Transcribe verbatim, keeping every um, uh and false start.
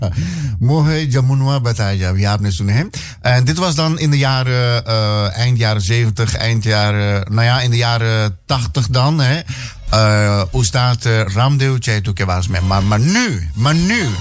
Mohe Jamunwa Bataja, wie आपने सुने हैं. En dit was dan in de jaren, uh, eind jaren zeventig, eind jaren, nou ja, in de jaren tachtig dan, hè. Uh, Oestaat uh, Ramdeo Tjeitu Kewas met. Maar, maar nu, maar nu.